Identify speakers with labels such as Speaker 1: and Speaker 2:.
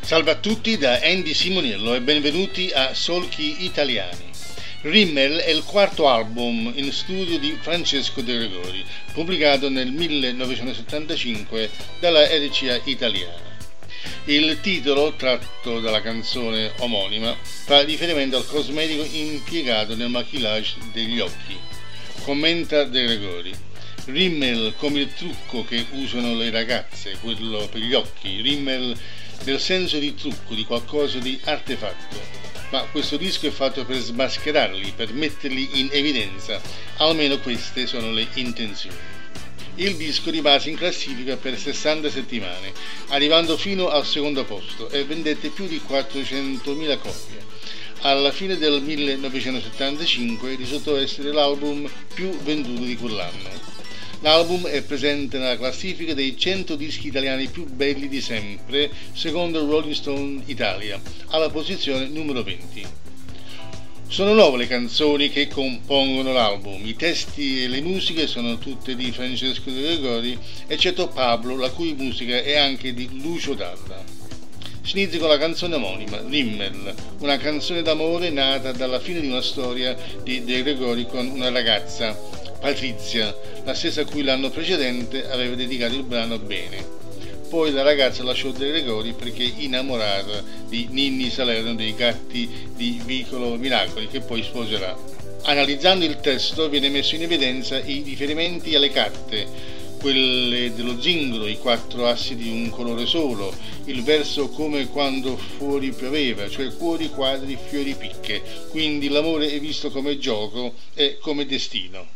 Speaker 1: Salve a tutti da Andy Simonello e benvenuti a Solchi Italiani. Rimmel è il quarto album in studio di Francesco De Gregori, pubblicato nel 1975 dalla RCA italiana. Il titolo, tratto dalla canzone omonima, fa riferimento al cosmetico impiegato nel maquillage degli occhi. Commenta De Gregori: Rimmel come il trucco che usano le ragazze, quello per gli occhi, Rimmel nel senso di trucco, di qualcosa di artefatto, ma questo disco è fatto per smascherarli, per metterli in evidenza, almeno queste sono le intenzioni. Il disco rimase in classifica per 60 settimane, arrivando fino al secondo posto e vendette più di 400.000 copie. Alla fine del 1975 risultò essere l'album più venduto di quell'anno. L'album è presente nella classifica dei 100 dischi italiani più belli di sempre, secondo Rolling Stone Italia, alla posizione numero 20. Sono 9 le canzoni che compongono l'album, i testi e le musiche sono tutte di Francesco De Gregori, eccetto Pablo, la cui musica è anche di Lucio Dalla. Si inizia con la canzone omonima, Rimmel, una canzone d'amore nata dalla fine di una storia di De Gregori con una ragazza, Patrizia, la stessa a cui l'anno precedente aveva dedicato il brano Bene. Poi la ragazza lasciò De Gregori perché innamorata di Ninni Salerno dei Gatti di Vicolo Miracoli, che poi sposerà. Analizzando il testo viene messo in evidenza i riferimenti alle carte, quelle dello zingaro, i 4 assi di un colore solo, il verso come quando fuori pioveva, cioè cuori, quadri, fiori, picche, quindi l'amore è visto come gioco e come destino.